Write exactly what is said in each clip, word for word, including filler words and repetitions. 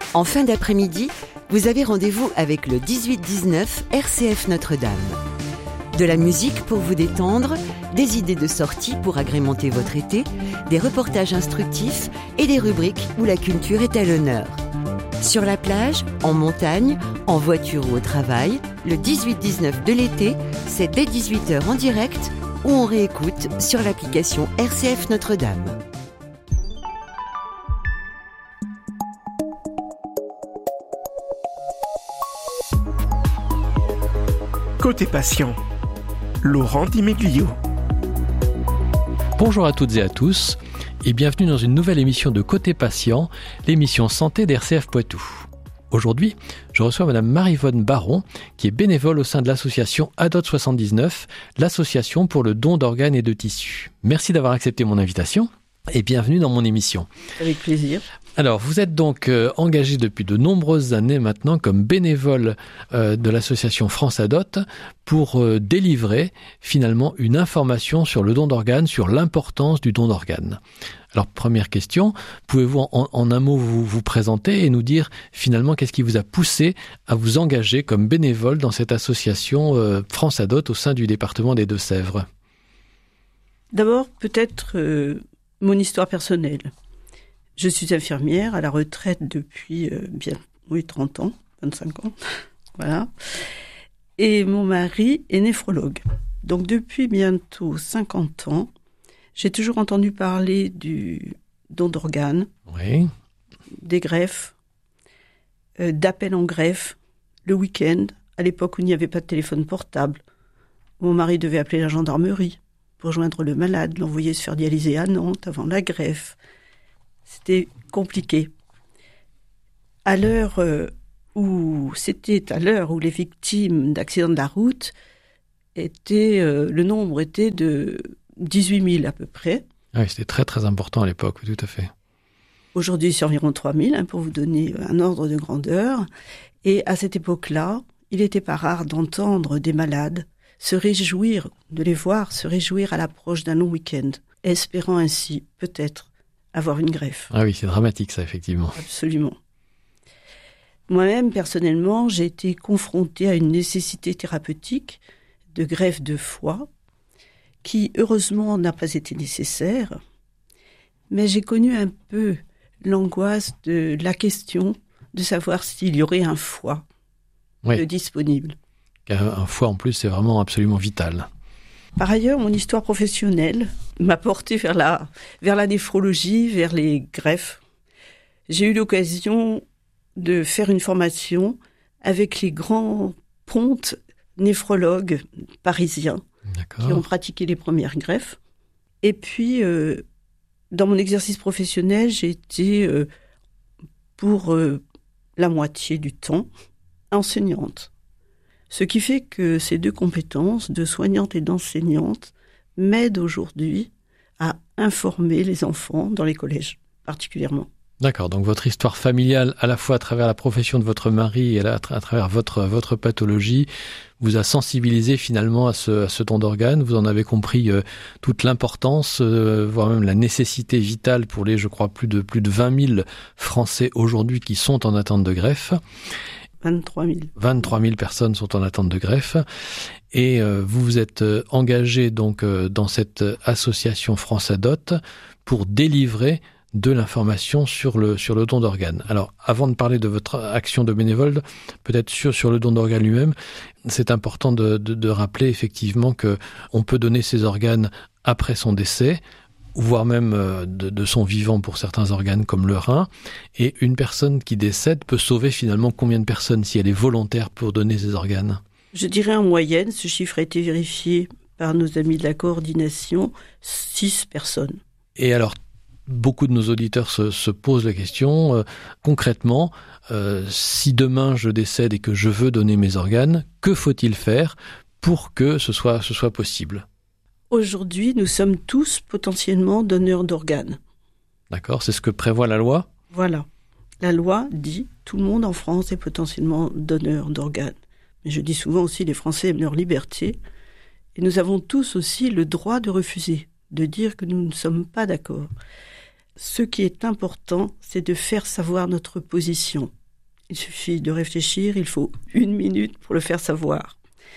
En fin d'après-midi, vous avez rendez-vous avec le dix-huit dix-neuf R C F Notre-Dame. De la musique pour vous détendre, des idées de sortie pour agrémenter votre été, des reportages instructifs et des rubriques où la culture est à l'honneur. Sur la plage, en montagne, en voiture ou au travail, le dix-huit dix-neuf de l'été, c'est dès dix-huit heures en direct ou on réécoute sur l'application R C F Notre-Dame. Côté patient, Laurent Di Meglio. Bonjour à toutes et à tous et bienvenue dans une nouvelle émission de Côté Patient, l'émission santé d'R C F Poitou. Aujourd'hui, je reçois Madame Marie-Vonne Baron, qui est bénévole au sein de l'association A D O T soixante-dix-neuf, l'association pour le don d'organes et de tissus. Merci d'avoir accepté mon invitation et bienvenue dans mon émission. Avec plaisir. Alors, vous êtes donc euh, engagé depuis de nombreuses années maintenant comme bénévole euh, de l'association France A D O T pour euh, délivrer finalement une information sur le don d'organes, sur l'importance du don d'organes. Alors, première question, pouvez-vous en, en un mot vous, vous présenter et nous dire finalement qu'est-ce qui vous a poussé à vous engager comme bénévole dans cette association euh, France A D O T au sein du département des Deux-Sèvres ? D'abord, peut-être euh, mon histoire personnelle. Je suis infirmière à la retraite depuis euh, bien oui, trente ans, vingt-cinq ans, voilà. Et mon mari est néphrologue. Donc depuis bientôt cinquante ans, j'ai toujours entendu parler du don d'organes, oui. des greffes, euh, d'appels en greffe, le week-end, à l'époque où il n'y avait pas de téléphone portable. Mon mari devait appeler la gendarmerie pour joindre le malade, l'envoyer se faire dialyser à Nantes avant la greffe. C'était compliqué. À l'heure euh, où c'était à l'heure où les victimes d'accidents de la route étaient, euh, le nombre était de dix-huit mille à peu près. Ah oui, c'était très très important à l'époque, tout à fait. Aujourd'hui, c'est environ trois mille, hein, pour vous donner un ordre de grandeur. Et à cette époque-là, il n'était pas rare d'entendre des malades se réjouir, de les voir se réjouir à l'approche d'un long week-end, espérant ainsi, peut-être, avoir une greffe. Ah oui, c'est dramatique ça, effectivement. Absolument. Moi-même, personnellement, j'ai été confrontée à une nécessité thérapeutique de greffe de foie, qui, heureusement, n'a pas été nécessaire, mais j'ai connu un peu l'angoisse de la question de savoir s'il y aurait un foie oui. de disponible. Car un foie, en plus, c'est vraiment absolument vital. Par ailleurs, mon histoire professionnelle m'a portée vers la, vers la néphrologie, vers les greffes. J'ai eu l'occasion de faire une formation avec les grands pontes néphrologues parisiens D'accord. qui ont pratiqué les premières greffes. Et puis, euh, dans mon exercice professionnel, j'ai été, euh, pour euh, la moitié du temps, enseignante. Ce qui fait que ces deux compétences, de soignante et d'enseignante, m'aident aujourd'hui à informer les enfants dans les collèges, particulièrement. D'accord, donc votre histoire familiale, à la fois à travers la profession de votre mari et à, à travers votre, votre pathologie, vous a sensibilisé finalement à ce, à ce don d'organes. Vous en avez compris euh, toute l'importance, euh, voire même la nécessité vitale pour les, je crois, plus de, plus de vingt mille Français aujourd'hui qui sont en attente de greffe. vingt-trois mille. vingt-trois mille personnes sont en attente de greffe. Et euh, vous vous êtes euh, engagé donc euh, dans cette association France A D O T pour délivrer de l'information sur le sur le don d'organes. Alors, avant de parler de votre action de bénévole, peut-être sur sur le don d'organes lui-même, c'est important de, de de rappeler effectivement que on peut donner ses organes après son décès, voire même de, de son vivant pour certains organes comme le rein. Et une personne qui décède peut sauver finalement combien de personnes si elle est volontaire pour donner ses organes ? Je dirais en moyenne, ce chiffre a été vérifié par nos amis de la coordination, six personnes. Et alors, beaucoup de nos auditeurs se, se posent la question, euh, concrètement, euh, si demain je décède et que je veux donner mes organes, que faut-il faire pour que ce soit, ce soit possible ? Aujourd'hui, nous sommes tous potentiellement donneurs d'organes. D'accord, c'est ce que prévoit la loi ? Voilà. La loi dit tout le monde en France est potentiellement donneur d'organes. Mais je dis souvent aussi les Français aiment leur liberté. Et nous avons tous aussi le droit de refuser, de dire que nous ne sommes pas d'accord. Ce qui est important, c'est de faire savoir notre position. Il suffit de réfléchir, il faut une minute pour le faire savoir.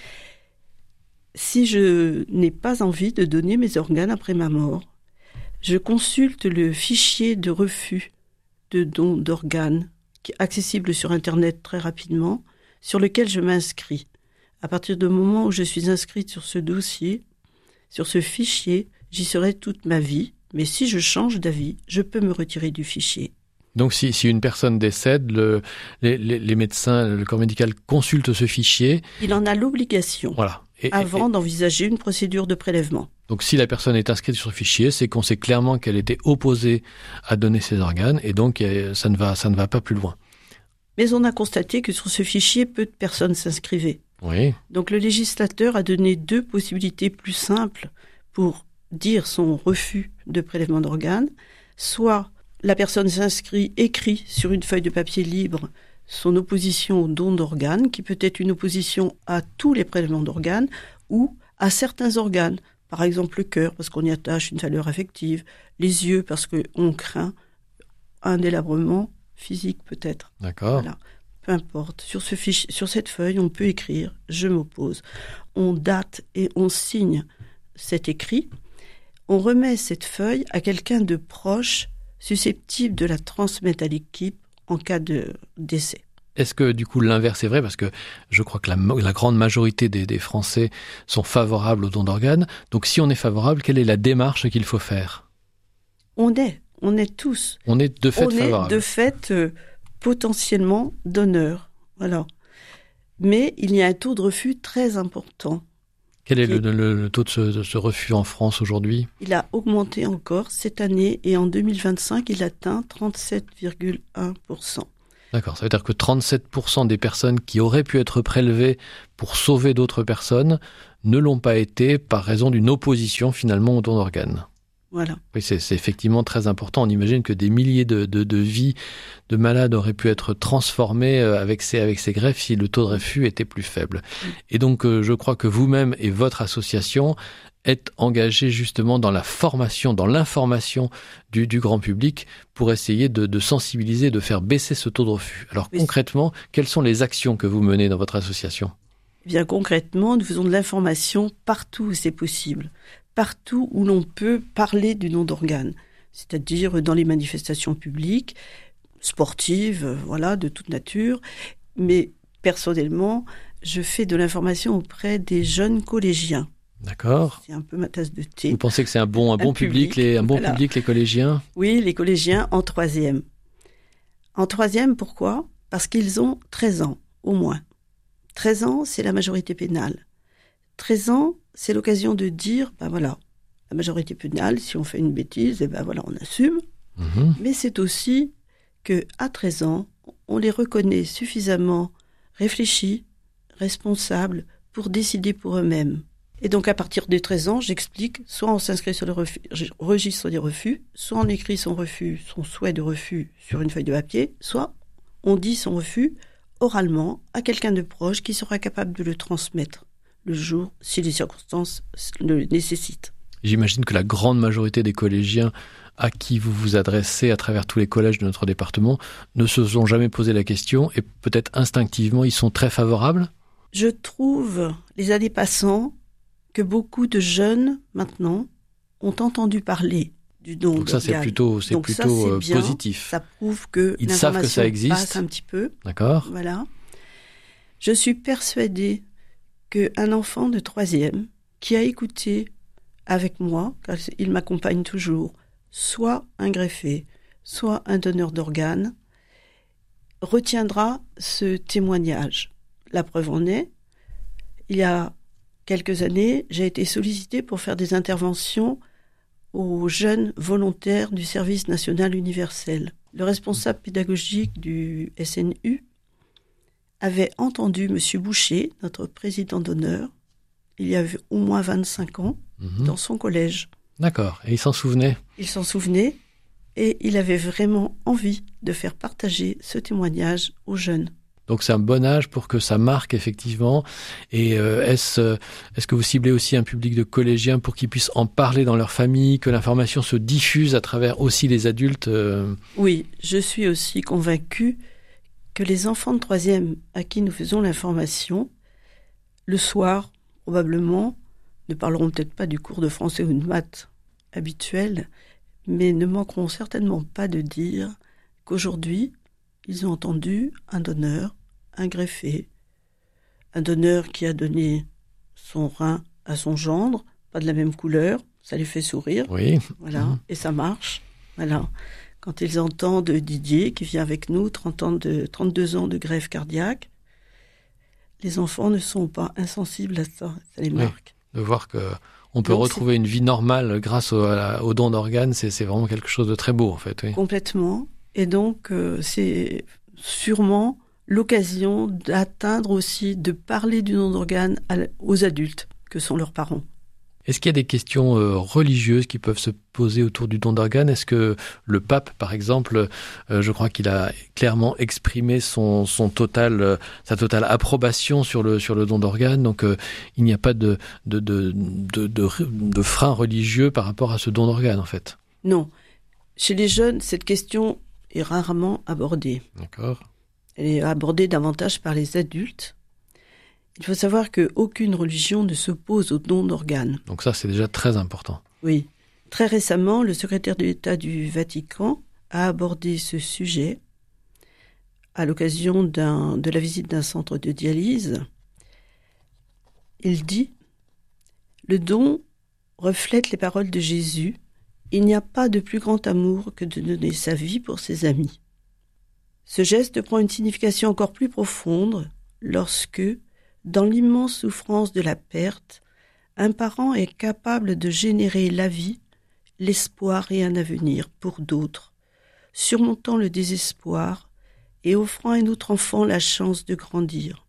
Si je n'ai pas envie de donner mes organes après ma mort, je consulte le fichier de refus de don d'organes, qui est accessible sur Internet très rapidement, sur lequel je m'inscris. À partir du moment où je suis inscrite sur ce dossier, sur ce fichier, j'y serai toute ma vie. Mais si je change d'avis, je peux me retirer du fichier. Donc si, si une personne décède, le, les, les, les médecins, le corps médical consulte ce fichier. Il en a l'obligation. Voilà. Et, avant et, d'envisager une procédure de prélèvement. Donc si la personne est inscrite sur ce fichier, c'est qu'on sait clairement qu'elle était opposée à donner ses organes et donc ça ne va, ça ne va pas plus loin. Mais on a constaté que sur ce fichier, peu de personnes s'inscrivaient. Oui. Donc le législateur a donné deux possibilités plus simples pour dire son refus de prélèvement d'organes. Soit la personne s'inscrit, écrit sur une feuille de papier libre son opposition au don d'organes, qui peut être une opposition à tous les prélèvements d'organes ou à certains organes. Par exemple le cœur, parce qu'on y attache une valeur affective, les yeux, parce qu'on craint un délabrement physique peut-être. D'accord. Voilà. Peu importe. Sur, ce fiche, sur cette feuille, on peut écrire « Je m'oppose ». On date et on signe cet écrit. On remet cette feuille à quelqu'un de proche susceptible de la transmettre à l'équipe en cas de décès. Est-ce que du coup l'inverse est vrai? Parce que je crois que la, la grande majorité des, des Français sont favorables au don d'organes. Donc si on est favorable, quelle est la démarche qu'il faut faire? On est, on est tous. On est de fait on favorable. On est de fait euh, potentiellement donneur. Voilà. Mais il y a un taux de refus très important. Quel est le, le, le taux de ce, de ce refus en France aujourd'hui? Il a augmenté encore cette année et en deux mille vingt-cinq, il atteint trente-sept virgule un pour cent. D'accord, ça veut dire que trente-sept pour cent des personnes qui auraient pu être prélevées pour sauver d'autres personnes ne l'ont pas été par raison d'une opposition finalement au don d'organes. Voilà. Oui, c'est, c'est effectivement très important. On imagine que des milliers de, de, de vies de malades auraient pu être transformées avec ces, avec ces greffes si le taux de refus était plus faible. Et donc, euh, je crois que vous-même et votre association êtes engagés justement dans la formation, dans l'information du, du grand public pour essayer de, de sensibiliser, de faire baisser ce taux de refus. Alors oui. Concrètement, quelles sont les actions que vous menez dans votre association? Eh bien, concrètement, nous faisons de l'information partout où c'est possible. Partout où l'on peut parler du don d'organes, c'est-à-dire dans les manifestations publiques, sportives, voilà, de toute nature. Mais personnellement, je fais de l'information auprès des jeunes collégiens. D'accord. C'est un peu ma tasse de thé. Vous pensez que c'est un bon, un bon un public, public, les, un bon voilà. public, les collégiens? Oui, les collégiens en troisième. En troisième, pourquoi? Parce qu'ils ont treize ans, au moins. treize ans, c'est la majorité pénale. treize ans, c'est l'occasion de dire, ben voilà, la majorité pénale, si on fait une bêtise, eh ben voilà, on assume. Mmh. Mais c'est aussi qu'à treize ans, on les reconnaît suffisamment réfléchis, responsables, pour décider pour eux-mêmes. Et donc, à partir des treize ans, j'explique, soit on s'inscrit sur le refus, registre des refus, soit on écrit son refus, son souhait de refus sur une feuille de papier, soit on dit son refus oralement à quelqu'un de proche qui sera capable de le transmettre le jour, si les circonstances le nécessitent. J'imagine que la grande majorité des collégiens à qui vous vous adressez à travers tous les collèges de notre département ne se sont jamais posé la question et peut-être instinctivement, ils sont très favorables? Je trouve, les années passant, que beaucoup de jeunes, maintenant, ont entendu parler du don Donc ça, d'organes. c'est plutôt, c'est Donc plutôt ça, c'est euh, bien. positif. Ça prouve que ils l'information savent que ça existe. passe un petit peu. D'accord. Voilà. Je suis persuadée qu'un enfant de troisième qui a écouté avec moi, car il m'accompagne toujours, soit un greffé, soit un donneur d'organes, retiendra ce témoignage. La preuve en est, il y a quelques années, j'ai été sollicitée pour faire des interventions aux jeunes volontaires du service national universel. Le responsable pédagogique du S N U avait entendu M. Boucher, notre président d'honneur, il y avait au moins vingt-cinq ans, mmh. dans son collège. D'accord, et il s'en souvenait? Il s'en souvenait, et il avait vraiment envie de faire partager ce témoignage aux jeunes. Donc c'est un bon âge pour que ça marque effectivement. Et euh, est-ce, est-ce que vous ciblez aussi un public de collégiens pour qu'ils puissent en parler dans leur famille, que l'information se diffuse à travers aussi les adultes euh... Oui, je suis aussi convaincue que les enfants de troisième à qui nous faisons l'information, le soir, probablement, ne parleront peut-être pas du cours de français ou de maths habituel, mais ne manqueront certainement pas de dire qu'aujourd'hui, ils ont entendu un donneur, un greffé, un donneur qui a donné son rein à son gendre, pas de la même couleur, ça les fait sourire. Oui. Voilà, Mmh. et ça marche. Voilà. Quand ils entendent Didier, qui vient avec nous, trente ans de, trente-deux ans de greffe cardiaque, les enfants ne sont pas insensibles à ça, ça les marque. Oui, de voir que on peut Donc, retrouver c'est... une vie normale grâce au, à la, au don d'organes, c'est, c'est vraiment quelque chose de très beau en fait. Oui. Complètement. Et donc, euh, c'est sûrement l'occasion d'atteindre aussi, de parler du don d'organes à, aux adultes, que sont leurs parents. Est-ce qu'il y a des questions euh, religieuses qui peuvent se poser autour du don d'organes ? Est-ce que le pape, par exemple, euh, je crois qu'il a clairement exprimé son, son total, euh, sa totale approbation sur le, sur le don d'organes, donc euh, il n'y a pas de, de, de, de, de, de frein religieux par rapport à ce don d'organes, en fait. Non. Chez les jeunes, cette question est rarement abordée. D'accord. Elle est abordée davantage par les adultes. Il faut savoir qu'aucune religion ne s'oppose au don d'organes. Donc ça, c'est déjà très important. Oui. Très récemment, le secrétaire d'État du Vatican a abordé ce sujet à l'occasion d'un, de la visite d'un centre de dialyse. Il dit « Le don reflète les paroles de Jésus. Il n'y a pas de plus grand amour que de donner sa vie pour ses amis. » Ce geste prend une signification encore plus profonde lorsque, dans l'immense souffrance de la perte, un parent est capable de générer la vie, l'espoir et un avenir pour d'autres, surmontant le désespoir et offrant à notre enfant la chance de grandir.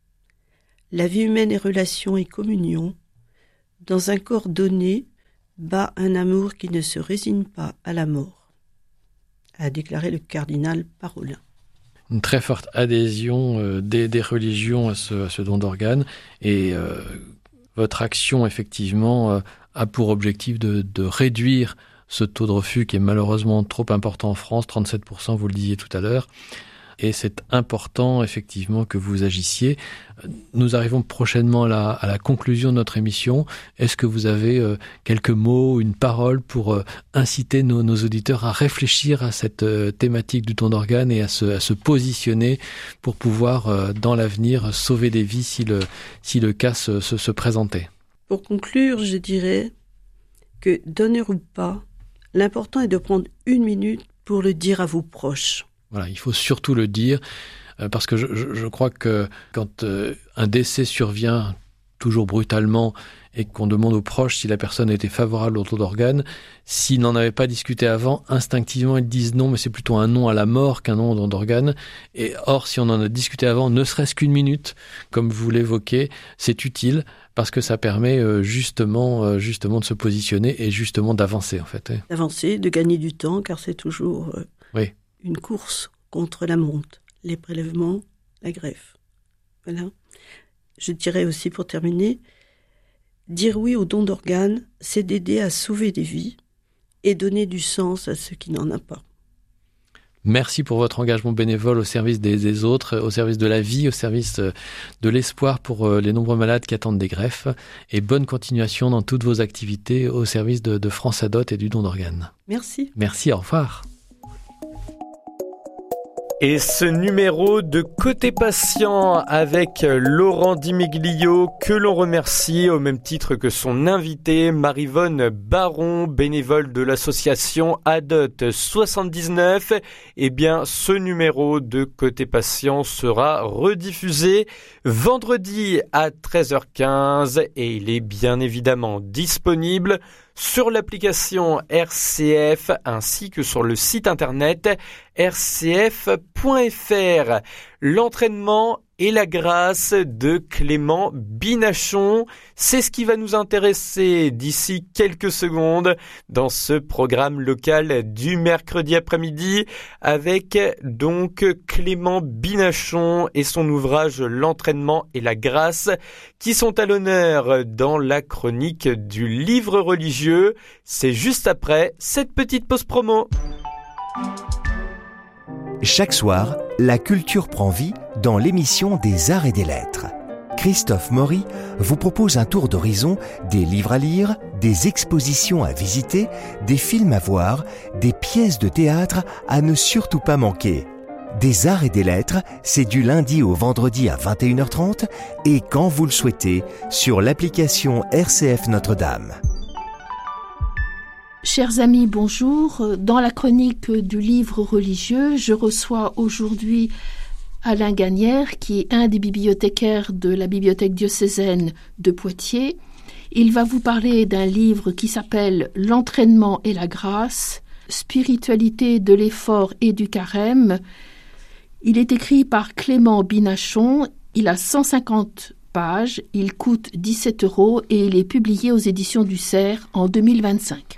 La vie humaine est relation et communion. Dans un corps donné, bat un amour qui ne se résigne pas à la mort, a déclaré le cardinal Parolin. Une très forte adhésion euh, des, des religions à ce, à ce don d'organes. Et euh, votre action, effectivement, euh, a pour objectif de, de réduire ce taux de refus qui est malheureusement trop important en France, trente-sept pour cent, vous le disiez tout à l'heure. Et c'est important, effectivement, que vous agissiez. Nous arrivons prochainement à la, à la conclusion de notre émission. Est-ce que vous avez euh, quelques mots, une parole pour euh, inciter nos, nos auditeurs à réfléchir à cette euh, thématique du don d'organes et à se, à se positionner pour pouvoir, euh, dans l'avenir, sauver des vies si le, si le cas se, se, se présentait ? Pour conclure, je dirais que, donneur ou pas, l'important est de prendre une minute pour le dire à vos proches. Voilà, il faut surtout le dire, euh, parce que je, je, je crois que quand euh, un décès survient toujours brutalement et qu'on demande aux proches si la personne était favorable au don d'organes, s'ils n'en avaient pas discuté avant, instinctivement ils disent non, mais c'est plutôt un non à la mort qu'un non au don d'organes. Et or, si on en a discuté avant, ne serait-ce qu'une minute, comme vous l'évoquez, c'est utile parce que ça permet euh, justement, euh, justement de se positionner et justement d'avancer en fait. D'avancer, de gagner du temps, car c'est toujours... Euh... Oui. Une course contre la monte, les prélèvements, la greffe. Voilà. Je dirais aussi pour terminer, dire oui au don d'organes, c'est d'aider à sauver des vies et donner du sens à ceux qui n'en ont pas. Merci pour votre engagement bénévole au service des, des autres, au service de la vie, au service de l'espoir pour les nombreux malades qui attendent des greffes. Et bonne continuation dans toutes vos activités au service de, de France Adot et du don d'organes. Merci. Merci, au revoir. Et ce numéro de Côté Patient avec Laurent Di Miglio, que l'on remercie au même titre que son invité, Maryvonne Baron, bénévole de l'association Adot soixante-dix-neuf. Eh bien, ce numéro de Côté Patient sera rediffusé vendredi à treize heures quinze et il est bien évidemment disponible sur l'application R C F ainsi que sur le site internet r c f point f r. L'entraînement et la grâce de Clément Binachon, c'est ce qui va nous intéresser d'ici quelques secondes dans ce programme local du mercredi après-midi avec donc Clément Binachon et son ouvrage L'entraînement et la grâce qui sont à l'honneur dans la chronique du livre religieux. C'est juste après cette petite pause promo. Chaque soir, La culture prend vie dans l'émission des Arts et des Lettres. Christophe Maury vous propose un tour d'horizon des livres à lire, des expositions à visiter, des films à voir, des pièces de théâtre à ne surtout pas manquer. Des Arts et des Lettres, c'est du lundi au vendredi à vingt et une heures trente et quand vous le souhaitez sur l'application R C F Notre-Dame. Chers amis, bonjour. Dans la chronique du livre religieux, je reçois aujourd'hui Alain Gagnère, qui est un des bibliothécaires de la bibliothèque diocésaine de Poitiers. Il va vous parler d'un livre qui s'appelle « L'entraînement et la grâce, spiritualité de l'effort et du carême ». Il est écrit par Clément Binachon, il a cent cinquante pages, il coûte dix-sept euros et il est publié aux éditions du Cerf en deux mille vingt-cinq.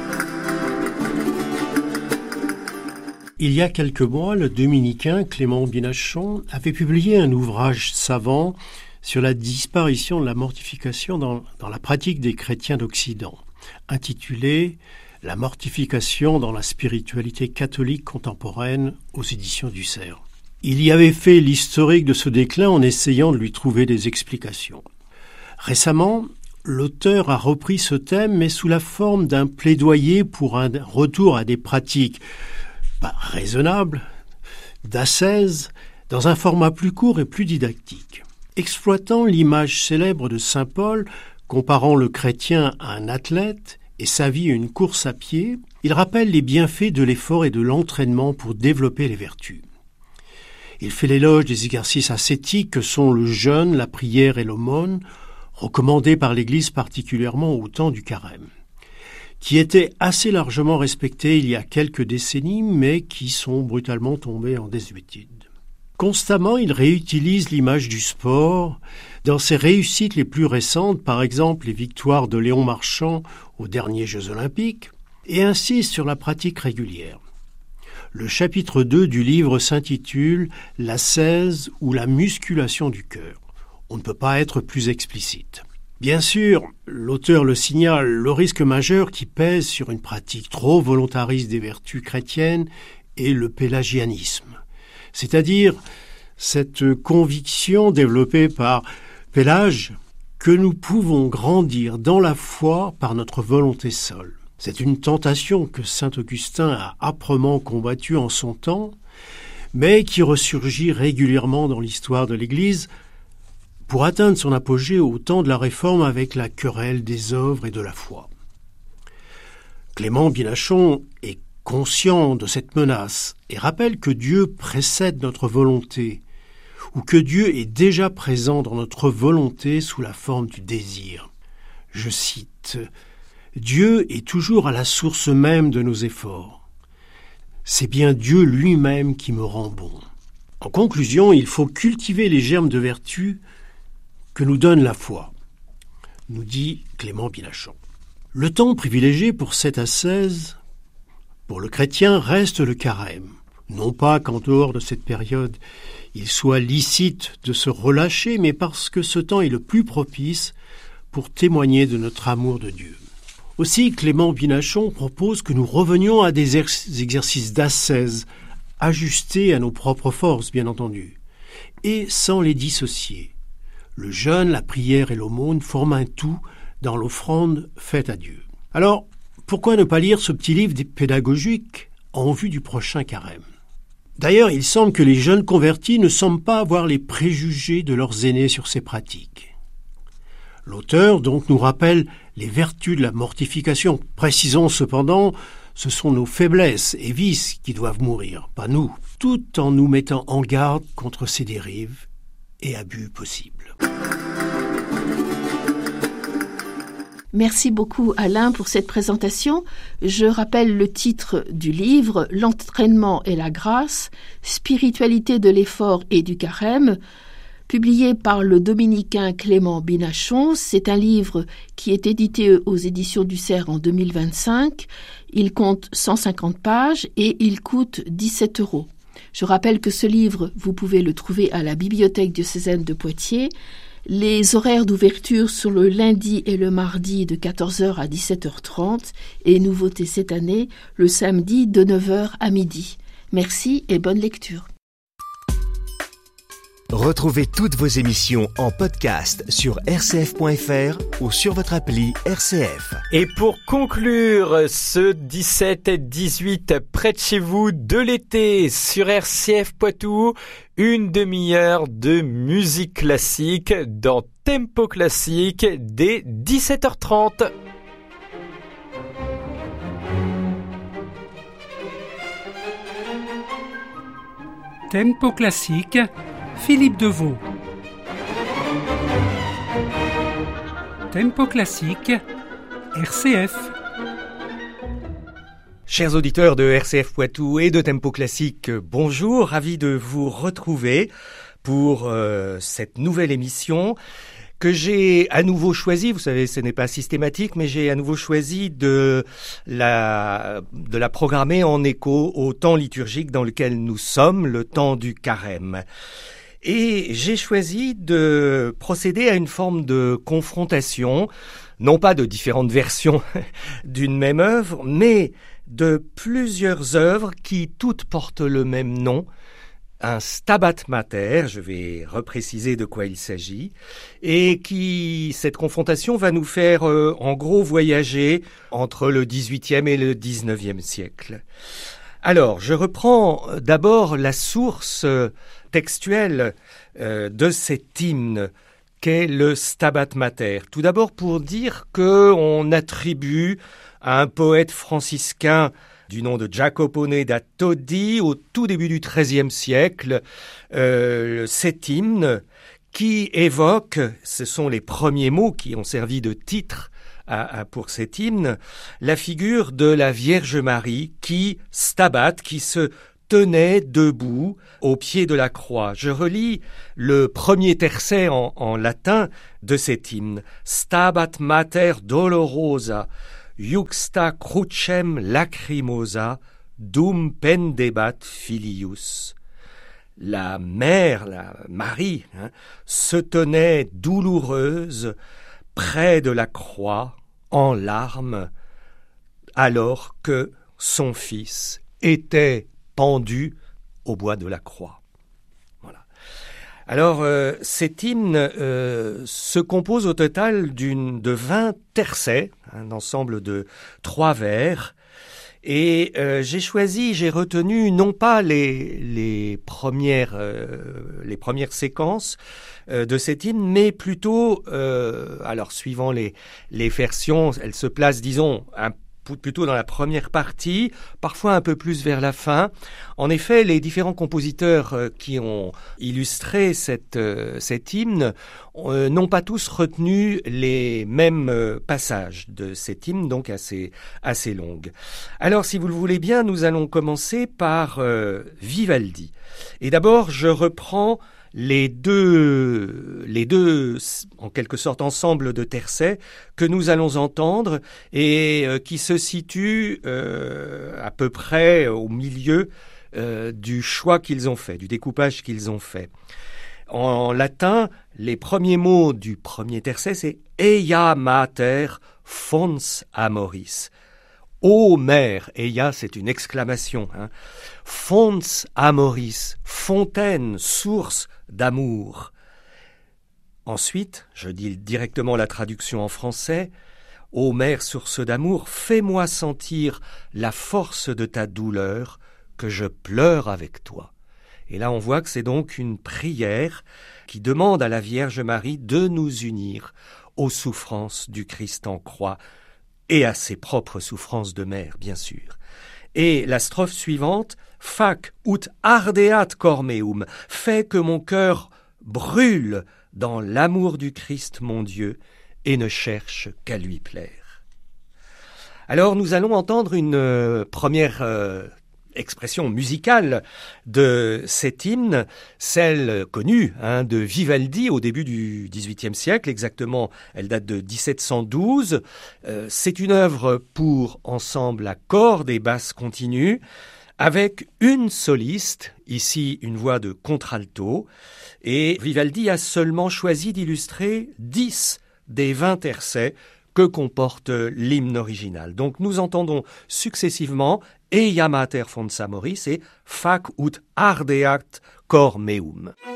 Il y a quelques mois, le dominicain Clément Binachon avait publié un ouvrage savant sur la disparition de la mortification dans, dans la pratique des chrétiens d'Occident, intitulé « La mortification dans la spiritualité catholique contemporaine » aux éditions du Cerf. Il y avait fait l'historique de ce déclin en essayant de lui trouver des explications. Récemment, l'auteur a repris ce thème, mais sous la forme d'un plaidoyer pour un retour à des pratiques pas raisonnables, d'ascèse, dans un format plus court et plus didactique. Exploitant l'image célèbre de saint Paul, comparant le chrétien à un athlète et sa vie à une course à pied, il rappelle les bienfaits de l'effort et de l'entraînement pour développer les vertus. Il fait l'éloge des exercices ascétiques que sont le jeûne, la prière et l'aumône, recommandés par l'Église particulièrement au temps du carême, qui étaient assez largement respectés il y a quelques décennies, mais qui sont brutalement tombés en désuétude. Constamment, il réutilise l'image du sport dans ses réussites les plus récentes, par exemple les victoires de Léon Marchand aux derniers Jeux Olympiques, et insiste sur la pratique régulière. Le chapitre deux du livre s'intitule « L'ascèse ou la musculation du cœur ». On ne peut pas être plus explicite. Bien sûr, l'auteur le signale, le risque majeur qui pèse sur une pratique trop volontariste des vertus chrétiennes est le pélagianisme, c'est-à-dire cette conviction développée par Pélage que nous pouvons grandir dans la foi par notre volonté seule. C'est une tentation que saint Augustin a âprement combattue en son temps, mais qui ressurgit régulièrement dans l'histoire de l'Église pour atteindre son apogée au temps de la Réforme avec la querelle des œuvres et de la foi. Clément Binachon est conscient de cette menace et rappelle que Dieu précède notre volonté, ou que Dieu est déjà présent dans notre volonté sous la forme du désir. Je cite « Dieu est toujours à la source même de nos efforts. C'est bien Dieu lui-même qui me rend bon. » En conclusion, il faut cultiver les germes de vertu que nous donne la foi, nous dit Clément Binachon. Le temps privilégié pour cette ascèse, pour le chrétien, reste le carême. Non pas qu'en dehors de cette période, il soit licite de se relâcher, mais parce que ce temps est le plus propice pour témoigner de notre amour de Dieu. Aussi, Clément Binachon propose que nous revenions à des exercices d'ascèse, ajustés à nos propres forces, bien entendu, et sans les dissocier. Le jeûne, la prière et l'aumône forment un tout dans l'offrande faite à Dieu. Alors, pourquoi ne pas lire ce petit livre pédagogique en vue du prochain carême ? D'ailleurs, il semble que les jeunes convertis ne semblent pas avoir les préjugés de leurs aînés sur ces pratiques. L'auteur, donc, nous rappelle les vertus de la mortification. Précisons cependant, ce sont nos faiblesses et vices qui doivent mourir, pas nous, tout en nous mettant en garde contre ces dérives et abus possibles. Merci beaucoup Alain pour cette présentation. Je rappelle le titre du livre « L'entraînement et la grâce, spiritualité de l'effort et du carême », publié par le dominicain Clément Binachon. C'est un livre qui est édité aux éditions du Cerf en deux mille vingt-cinq. Il compte cent cinquante pages et il coûte dix-sept euros. Je rappelle que ce livre, vous pouvez le trouver à la bibliothèque diocésaine de Poitiers. Les horaires d'ouverture sont le lundi et le mardi de quatorze heures à dix-sept heures trente et nouveauté cette année, le samedi de neuf heures à midi. Merci et bonne lecture. Retrouvez toutes vos émissions en podcast sur r c f point f r ou sur votre appli R C F. Et pour conclure ce dix-sept et dix-huit près de chez vous de l'été sur R C F Poitou, une demi-heure de musique classique dans Tempo Classique dès dix-sept heures trente. Tempo Classique, Philippe Deveau. Tempo Classique, R C F. Chers auditeurs de R C F Poitou et de Tempo Classique, bonjour, ravi de vous retrouver pour euh, cette nouvelle émission que j'ai à nouveau choisi. Vous savez, ce n'est pas systématique, mais j'ai à nouveau choisi de la, de la programmer en écho au temps liturgique dans lequel nous sommes, le temps du carême. Et j'ai choisi de procéder à une forme de confrontation, non pas de différentes versions d'une même œuvre, mais de plusieurs œuvres qui toutes portent le même nom, un Stabat Mater, je vais repréciser de quoi il s'agit, et qui, cette confrontation va nous faire euh, en gros voyager entre le dix-huitième et le dix-neuvième siècle. Alors, je reprends d'abord la source textuelle euh, de cet hymne qu'est le Stabat Mater. Tout d'abord pour dire qu'on attribue à un poète franciscain du nom de Jacopone da Todi, au tout début du treizième siècle, euh, cet hymne qui évoque, ce sont les premiers mots qui ont servi de titre à, à, pour cet hymne, la figure de la Vierge Marie qui stabat, qui se tenait debout au pied de la croix. Je relis le premier tercet en, en latin de cet hymne. Stabat Mater dolorosa, Iuxta crucem lacrimosa, dum pendebat filius. La mère, la Marie, hein, se tenait douloureuse près de la croix, en larmes, alors que son fils était pendu au bois de la croix. Voilà. Alors, euh, cet hymne euh, se compose au total d'une, de vingt tercets, un ensemble de trois vers, et euh, j'ai choisi, j'ai retenu non pas les, les, premières, euh, les premières séquences euh, de cet hymne, mais plutôt, euh, alors suivant les, les versions, elles se placent, disons, un plutôt dans la première partie, parfois un peu plus vers la fin. En effet, les différents compositeurs euh, qui ont illustré cette, euh, cet hymne euh, n'ont pas tous retenu les mêmes euh, passages de cet hymne, donc assez, assez longues. Alors, si vous le voulez bien, nous allons commencer par euh, Vivaldi. Et d'abord, je reprends les deux, les deux, en quelque sorte, ensembles de tercets que nous allons entendre et euh, qui se situent euh, à peu près au milieu euh, du choix qu'ils ont fait, du découpage qu'ils ont fait. En latin, les premiers mots du premier tercet, c'est « Eia mater fons amoris ». Ô mère, Eia, c'est une exclamation, hein. Fons amoris, fontaine, source d'amour. Ensuite, je dis directement la traduction en français, ô mère, source d'amour, fais-moi sentir la force de ta douleur, que je pleure avec toi. Et là, on voit que c'est donc une prière qui demande à la Vierge Marie de nous unir aux souffrances du Christ en croix, et à ses propres souffrances de mère, bien sûr. Et la strophe suivante, « Fac ut ardeat cor meum » fait que mon cœur brûle dans l'amour du Christ, mon Dieu, et ne cherche qu'à lui plaire. Alors, nous allons entendre une euh, première euh, expression musicale de cet hymne, celle connue hein, de Vivaldi au début du dix-huitième siècle, exactement, elle date de dix-sept cent douze. Euh, c'est une œuvre pour ensemble à cordes et basses continues, avec une soliste, ici une voix de contralto, et Vivaldi a seulement choisi d'illustrer dix des vingt tercets que comporte l'hymne original. Donc nous entendons successivement Eia mater fons amoris et Fac ut ardeat cor meum.